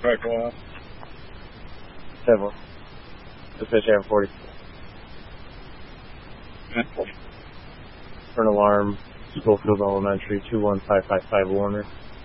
Right, go on. 7. Dispatch 40. Okay. Turn alarm, Schofield Elementary, 21555 Warner.